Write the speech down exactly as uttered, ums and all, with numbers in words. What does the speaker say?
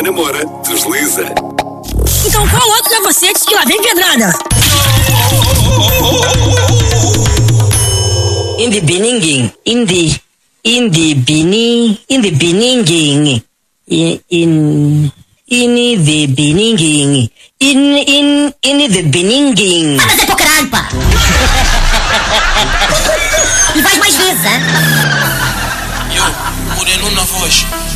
Ana Moura, desliza. Então qual outro é você? Diz que lá vem pedrada. In the beginning, in the, in the beginning, in the beginning, in, in, in the beginning, in, in, in the beginning. Ah, mas é pro caralho, pá. E vais mais vezes, hein? Eu, moreno na voz.